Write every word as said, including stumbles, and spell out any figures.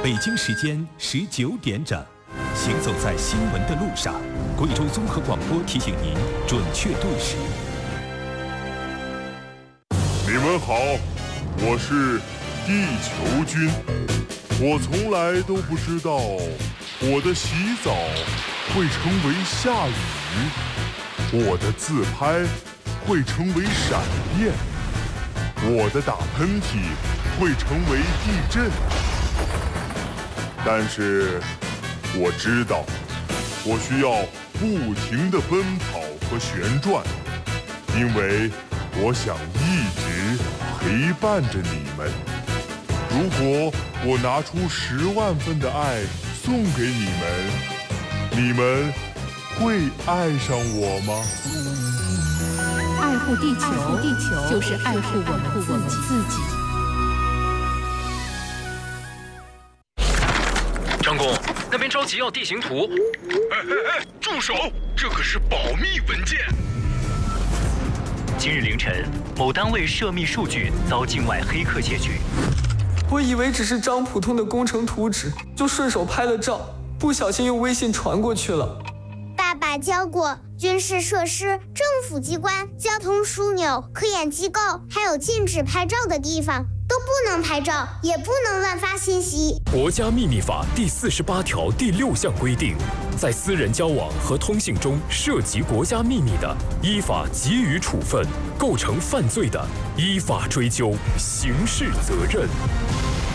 北京时间十九点整，行走在新闻的路上，贵州综合广播提醒您准确对时。 你们好，我是地球君。我从来都不知道我的洗澡会成为下雨，我的自拍会成为闪电，我的打喷嚏会成为地震。但是我知道，我需要不停地奔跑和旋转，因为我想一直陪伴着你们。如果我拿出十万分的爱送给你们，你们会爱上我吗？ 爱护地球，爱护地球就是爱护我们自己。 张工，那边着急要地形图。 哎哎哎，住手！这可是保密文件。 今日凌晨，某单位涉密数据遭境外黑客窃取。 我以为只是张普通的工程图纸，就顺手拍了照，不小心用微信传过去了。 爸爸教过，军事设施、政府机关、交通枢纽、科研机构，还有禁止拍照的地方，都不能拍照，也不能乱发信息。 国家秘密法第四十八条第六项规定，在私人交往和通信中涉及国家秘密的，依法给予处分；构成犯罪的，依法追究刑事责任。